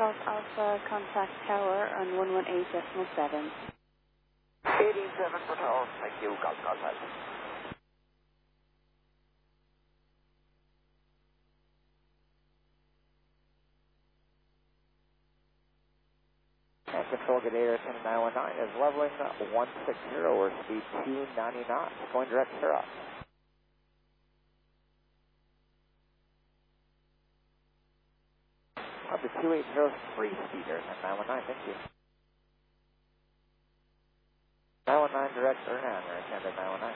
Golf Alpha, contact tower on 118.7. 87 for tower. Thank you, Golf Alpha. And control get air to 919 is leveling 160 or speed 290 knots. Going direct clear up. Up to 280 free speed air 919, thank you. 919 direct or 9, or 919.